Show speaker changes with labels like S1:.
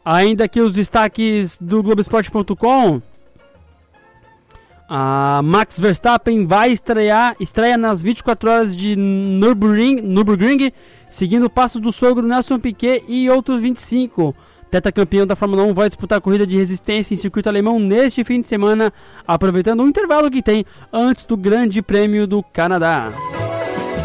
S1: Ainda aqui os destaques do Globoesporte.com. A Max Verstappen vai estreia nas 24 horas de Nürburgring, seguindo passos do sogro Nelson Piquet e outros 25. Tetracampeão da Fórmula 1 vai disputar a corrida de resistência em circuito alemão neste fim de semana, aproveitando o intervalo que tem antes do Grande Prêmio do Canadá.